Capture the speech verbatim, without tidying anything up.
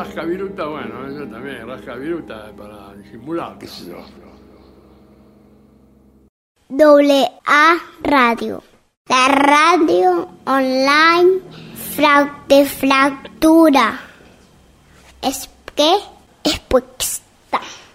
rascaviruta, bueno, eso también, rascaviruta para disimular, qué sé yo. Doble A Radio, la radio online de fractura. Es que es pues